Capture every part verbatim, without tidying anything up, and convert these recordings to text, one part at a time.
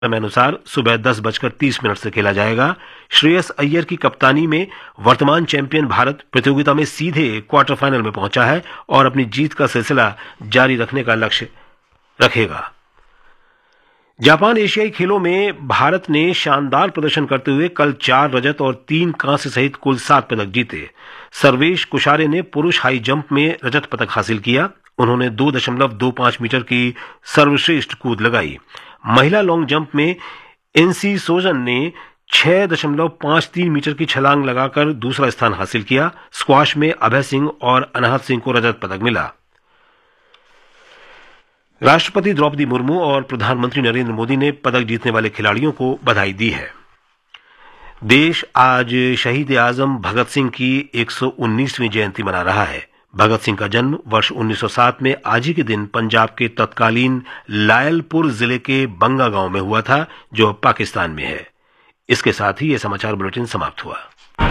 समय अनुसार सुबह दस बजकर तीस मिनट से खेला जाएगा। श्रेयस अय्यर की कप्तानी में वर्तमान चैंपियन भारत प्रतियोगिता में सीधे क्वार्टर फाइनल में पहुंचा है और अपनी जीत का सिलसिला जारी रखने का लक्ष्य रखेगा। जापान एशियाई खेलों में भारत ने शानदार प्रदर्शन करते हुए कल चार रजत और तीन कांस्य सहित कुल सात पदक जीते। सर्वेश कुशारे ने पुरुष हाई जंप में रजत पदक हासिल किया। उन्होंने दो दशमलव दो पांच मीटर की सर्वश्रेष्ठ कूद लगाई। महिला लॉन्ग जंप में एनसी सोजन ने छह दशमलव पांच तीन मीटर की छलांग लगाकर दूसरा स्थान हासिल किया। स्क्वाश में अभय सिंह और अनाहत सिंह को रजत पदक मिला। राष्ट्रपति द्रौपदी मुर्मू और प्रधानमंत्री नरेंद्र मोदी ने पदक जीतने वाले खिलाड़ियों को बधाई दी है। देश आज शहीद आजम भगत सिंह की एक सौ उन्नीसवीं जयंती मना रहा है। भगत सिंह का जन्म वर्ष उन्नीस सौ सात में आज ही के दिन पंजाब के तत्कालीन लायलपुर जिले के बंगा गांव में हुआ था, जो पाकिस्तान में है। इसके साथ ही यह समाचार बुलेटिन समाप्त हुआ।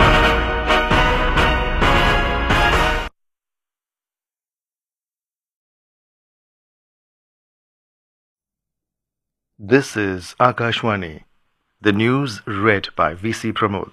This is Akashwani. The news read by V C Pramod.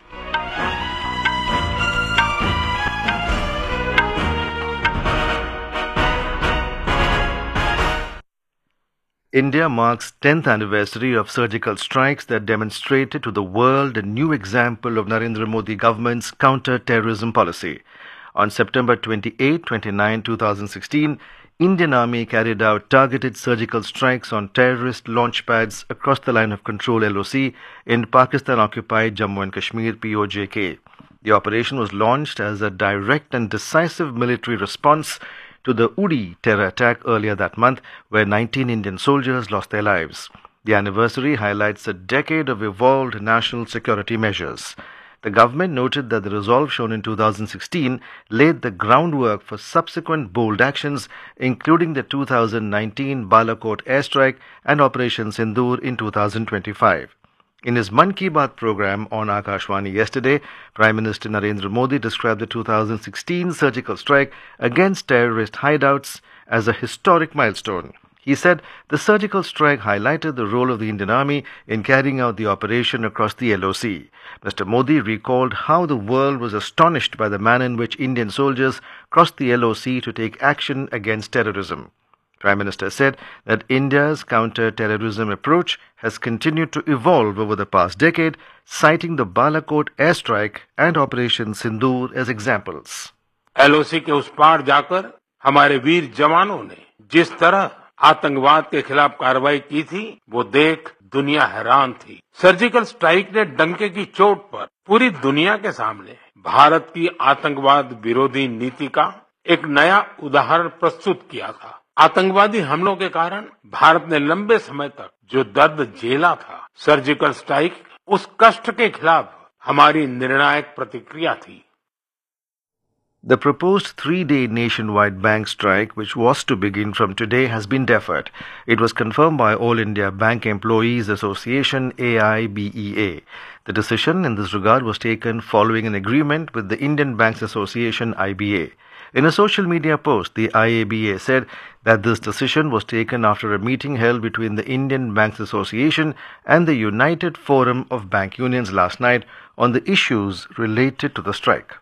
India marks tenth anniversary of surgical strikes that demonstrated to the world a new example of Narendra Modi government's counter-terrorism policy. On September twenty-eighth, twenty-ninth, two thousand sixteen, Indian Army carried out targeted surgical strikes on terrorist launch pads across the line of control L O C in Pakistan-occupied Jammu and Kashmir P O J K. The operation was launched as a direct and decisive military response to the Uri terror attack earlier that month, where nineteen Indian soldiers lost their lives. The anniversary highlights a decade of evolved national security measures. The government noted that the resolve shown in two thousand sixteen laid the groundwork for subsequent bold actions, including the two thousand nineteen Balakot airstrike and Operation Sindoor in two thousand twenty-five. In his Mann Ki Baat program on Akashwani yesterday, Prime Minister Narendra Modi described the two thousand sixteen surgical strike against terrorist hideouts as a historic milestone. He said the surgical strike highlighted the role of the Indian Army in carrying out the operation across the L O C. Mister Modi recalled how the world was astonished by the manner in which Indian soldiers crossed the L O C to take action against terrorism. Prime Minister said that India's counter-terrorism approach has continued to evolve over the past decade, citing the Balakot airstrike and Operation Sindoor as examples. L O C के उस पार जाकर हमारे वीर जवानों ने जिस तरह आतंकवाद के खिलाफ कार्रवाई की थी, वो देख दुनिया हैरान थी। सर्जिकल स्ट्राइक ने डंके की चोट पर पूरी दुनिया के सामने भारत की आतंकवाद विरोधी नीति का एक नया उदाहरण प्रस्तुत किया था। आतंकवादी हमलों के कारण भारत ने लंबे समय तक जो दर्द झेला था, सर्जिकल स्ट्राइक उस कष्ट के खिलाफ हमारी निर्णायक प्रतिक्रिया थी। The proposed three-day nationwide bank strike, which was to begin from today, has been deferred. It was confirmed by All India Bank Employees Association A I B E A. The decision in this regard was taken following an agreement with the Indian Banks Association I B A. In a social media post, the I A B A said that this decision was taken after a meeting held between the Indian Banks Association and the United Forum of Bank Unions last night on the issues related to the strike.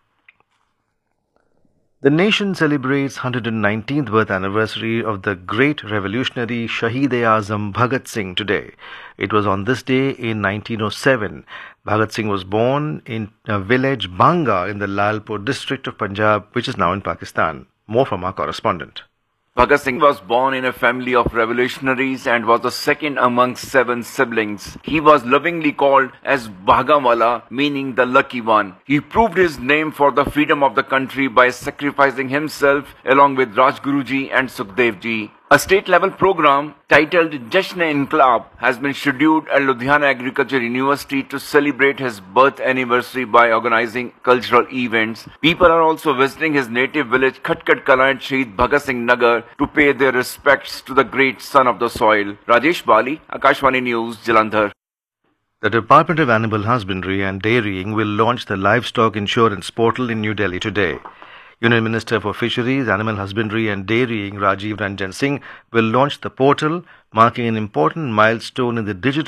The nation celebrates one hundred nineteenth birth anniversary of the great revolutionary Shaheed-e-Azam Bhagat Singh today. It was on this day in nineteen oh seven. Bhagat Singh was born in a village Banga in the Lalpur district of Punjab, which is now in Pakistan. More from our correspondent. Bhagat Singh was born in a family of revolutionaries and was the second amongst seven siblings. He was lovingly called as Bhagawala, meaning the lucky one. He proved his name for the freedom of the country by sacrificing himself along with Rajguruji and Sukhdevji. A state-level program titled Jashn-e-Inqilab has been scheduled at Ludhiana Agriculture University to celebrate his birth anniversary by organizing cultural events. People are also visiting his native village Khatkat Kala and Shaheed Bhagat Singh Nagar to pay their respects to the great son of the soil. Rajesh Bali, Akashwani News, Jalandhar. The Department of Animal Husbandry and Dairying will launch the livestock insurance portal in New Delhi today. Union Minister for Fisheries, Animal Husbandry and Dairying, Rajiv Ranjan Singh, will launch the portal, marking an important milestone in the digital